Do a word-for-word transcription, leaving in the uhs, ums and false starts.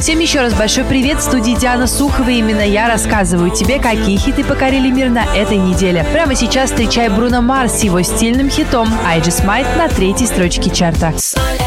Всем еще раз большой привет, в студии Диана Сухова. И именно я рассказываю тебе, какие хиты покорили мир на этой неделе. Прямо сейчас встречай Бруно Марс с его стильным хитом «I Just Might» на третьей строчке чарта.